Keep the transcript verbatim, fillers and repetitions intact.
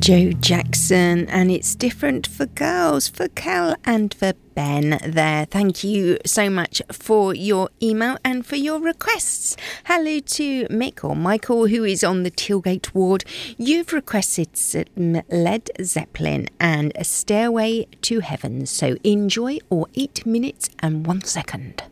Joe Jackson, and it's different for girls, for Cal and for Ben there. Thank you so much for your email and for your requests. Hello to Mick or Michael, who is on the Tilgate ward. You've requested Led Zeppelin and A Stairway to Heaven, so enjoy, or eight minutes and one second.